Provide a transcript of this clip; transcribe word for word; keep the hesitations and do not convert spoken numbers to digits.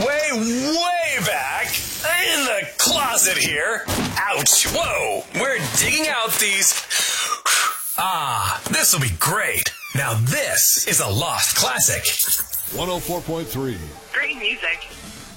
way, way back in the closet here. Ouch. Whoa. We're digging out these. Ah, this will be great. Now this is a lost classic. one oh four point three. Great music.